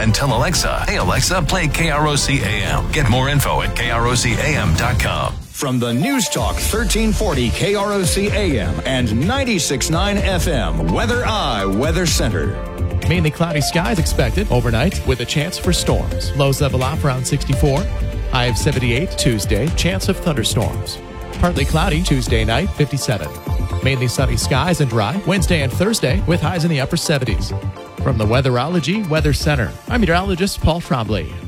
and tell Alexa, "Hey Alexa, play KROC AM." Get more info at krocam.com. From the News Talk 1340 KROC AM and 96.9 FM, Weather Eye Weather Center. Mainly cloudy skies expected overnight with a chance for storms. Lows level off around 64. High of 78 Tuesday. Chance of thunderstorms. Partly cloudy Tuesday night, 57. Mainly sunny skies and dry Wednesday and Thursday with highs in the upper 70s. From the Weatherology Weather Center, I'm meteorologist Paul Trombley.